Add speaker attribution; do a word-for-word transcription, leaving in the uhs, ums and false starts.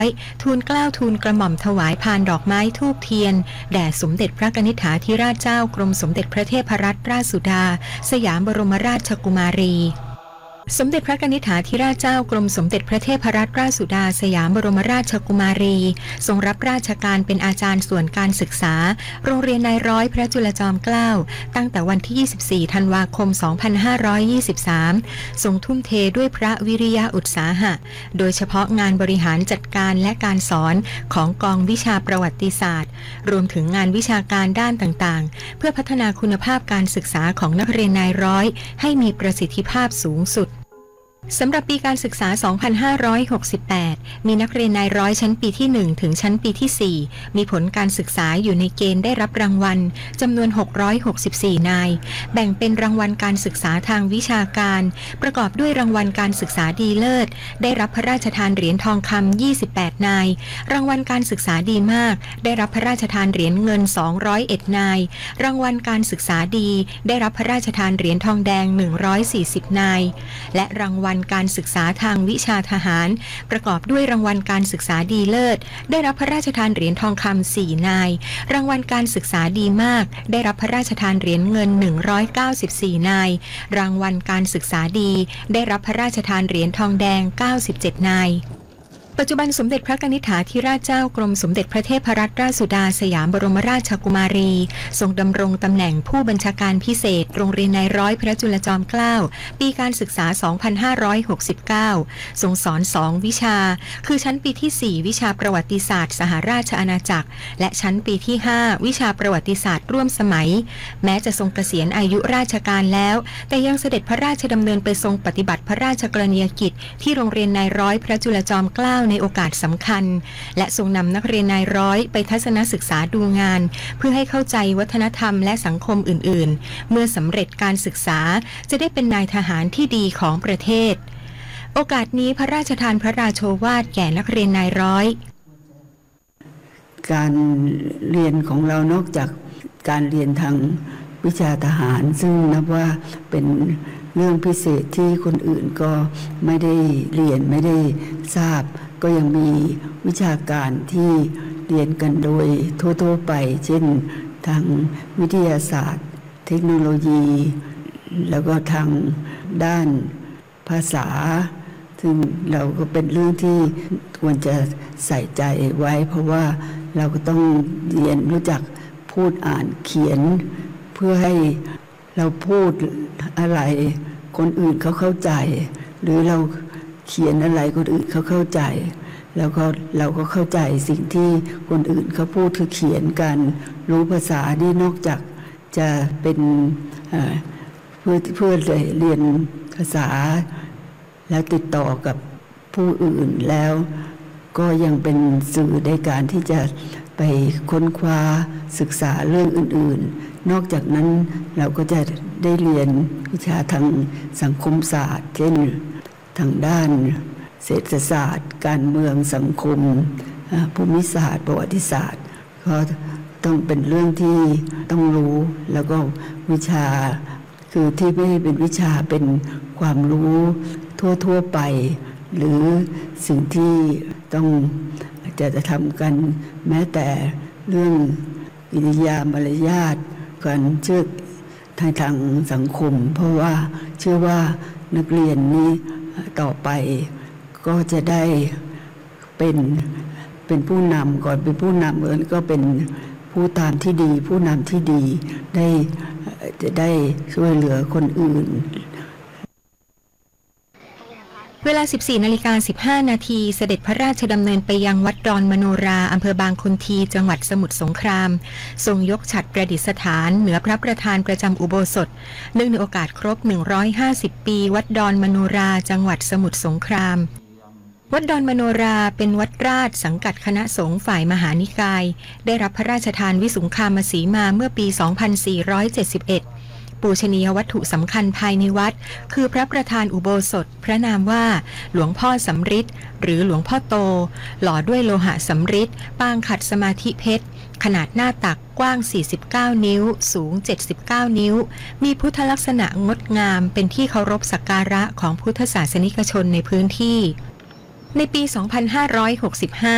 Speaker 1: ทูลเกล้าทูลกระหม่อมถวายพานดอกไม้ธูปเทียนแด่สมเด็จพระกนิษฐาธิราชเจ้ากรมสมเด็จพระเทพรัตนราชสุดาสยามบรมราชกุมารีสมเด็จพระกนิษฐาธิราชเจ้ากรมสมเด็จพระเทพรัตนราชสุดาสยามบรมราชกุมารีทรงรับราชการเป็นอาจารย์ส่วนการศึกษาโรงเรียนนายร้อยพระจุลจอมเกล้าตั้งแต่วันที่ยี่สิบสี่ธันวาคมสองพันห้าร้อยยี่สิบสามทรงทุ่มเทด้วยพระวิริยะอุตสาหะโดยเฉพาะงานบริหารจัดการและการสอนของกองวิชาประวัติศาสตร์รวมถึงงานวิชาการด้านต่างๆเพื่อพัฒนาคุณภาพการศึกษาของนักเรียนนายร้อยให้มีประสิทธิภาพสูงสุดสำหรับปีการศึกษา สองพันห้าร้อยหกสิบแปด มีนักเรียนนายร้อยชั้นปีที่ หนึ่ง ถึงชั้นปีที่ สี่ มีผลการศึกษาอยู่ในเกณฑ์ได้รับรางวัลจำนวน หกร้อยหกสิบสี่ นาย แบ่งเป็นรางวัลการศึกษาทางวิชาการ ประกอบด้วยรางวัลการศึกษาดีเลิศ ได้รับพระราชทานเหรียญทองคำ ยี่สิบแปด นาย รางวัลการศึกษาดีมาก ได้รับพระราชทานเหรียญเงิน สองร้อยเอ็ด นาย รางวัลการศึกษาดี ได้รับพระราชทานเหรียญทองแดง หนึ่งร้อยสี่สิบ นาย และรางวัลการศึกษาทางวิชาทหารประกอบด้วยรางวัลการศึกษาดีเลิศได้รับพระราชทานเหรียญทองคำ สี่ นายรางวัลการศึกษาดีมากได้รับพระราชทานเหรียญเงิน หนึ่งร้อยเก้าสิบสี่ นายรางวัลการศึกษาดีได้รับพระราชทานเหรียญทองแดง เก้าสิบเจ็ด นายปัจจุบันสมเด็จพระกนิษฐาธิราชเจ้ากรมสมเด็จพระเทพรัตนราชสุดาสยามบรมราชกุมารีทรงดำรงตำแหน่งผู้บัญชาการพิเศษโรงเรียนนายร้อยพระจุลจอมเกล้าปีการศึกษา สองพันห้าร้อยหกสิบเก้า ทรงสอน สอง วิชาคือชั้นปีที่ สี่ วิชาประวัติศาสตร์สหราชอาณาจักรและชั้นปีที่ ห้า วิชาประวัติศาสตร์ร่วมสมัยแม้จะทรงเกษียณอายุราชการแล้วแต่ยังเสด็จพระราชดำเนินไปทรงปฏิบัติพระราชกรณียกิจที่โรงเรียนนายร้อยพระจุลจอมเกล้าในโอกาสสำคัญและทรงนำนักเรียนนายร้อยไปทัศนศึกษาดูงานเพื่อให้เข้าใจวัฒนธรรมและสังคมอื่นๆเมื่อสำเร็จการศึกษาจะได้เป็นนายทหารที่ดีของประเทศโอกาสนี้พระราชทานพระราโชวาทแก่นักเรียนนายร้อย
Speaker 2: การเรียนของเรานอกจากการเรียนทางวิชาทหารซึ่งนับว่าเป็นเรื่องพิเศษที่คนอื่นก็ไม่ได้เรียนไม่ได้ทราบก็ยังมีวิชาการที่เรียนกันโดยทั่วๆไปเช่นทางวิทยาศาสตร์เทคโนโลยีแล้วก็ทางด้านภาษาซึ่งเราก็เป็นเรื่องที่ควรจะใส่ใจไว้เพราะว่าเราก็ต้องเรียนรู้จักพูดอ่านเขียนเพื่อให้เราพูดอะไรคนอื่นเขาเข้าใจหรือเราเขียนอะไรคนอื่นเขาเข้าใจแล้วก็เราก็เข้าใจสิ่งที่คนอื่นเขาพูดคือเขียนกันรู้ภาษานี่นอกจากจะเป็นเพื่อเพื่อเรียนภาษาแล้วติดต่อกับผู้อื่นแล้วก็ยังเป็นสื่อในการที่จะไปค้นคว้าศึกษาเรื่องอื่นๆนอกจากนั้นเราก็จะได้เรียนวิชาทางสังคมศาสตร์เช่นทางด้านเศรษฐศาสตร์การเมืองสังคมภูมิศาสตร์ประวัติศาสตร์ก็ต้องเป็นเรื่องที่ต้องรู้แล้วก็วิชาคือที่ไม่เป็นวิชาเป็นความรู้ทั่วๆไปหรือสิ่งที่ต้องจะจะทำกันแม้แต่เรื่องกิริยามารยาทการเชื่อทางทางสังคมเพราะว่าเชื่อว่านักเรียนนี้ต่อไปก็จะได้เป็นเป็นผู้นำก่อนเป็นผู้นำเอิญก็เป็นผู้ตามที่ดีผู้นำที่ดีได้จะได้ช่วยเหลือคนอื่น
Speaker 1: เวลา สิบสี่นาฬิกาสิบห้า นาทีเสด็จพระราชดำเนินไปยังวัดดอนมโนราอำเภอบางคนทีจังหวัดสมุทรสงครามทรงยกฉัตรประดิษฐานเหนือพระประธานประจำอุโบสถเนื่องในโอกาสครบหนึ่งร้อยห้าสิบปีวัดดอนมโนราจังหวัดสมุทรสงครามวัดดอนมโนราเป็นวัดราชสังกัดคณะสงฆ์ฝ่ายมหานิกายได้รับพระราชทานวิสุงคามสีมาเมื่อปี สองพันสี่ร้อยเจ็ดสิบเอ็ดปูชนียวัตถุสำคัญภายในวัดคือพระประธานอุโบสถพระนามว่าหลวงพ่อสำริดหรือหลวงพ่อโตหล่อด้วยโลหะสำริดปางขัดสมาธิเพชรขนาดหน้าตักกว้างสี่สิบเก้านิ้วสูงเจ็ดสิบเก้านิ้วมีพุทธลักษณะงดงามเป็นที่เคารพสักการะของพุทธศาสนิกชนในพื้นที่ในปี สองพันห้าร้อยหกสิบห้า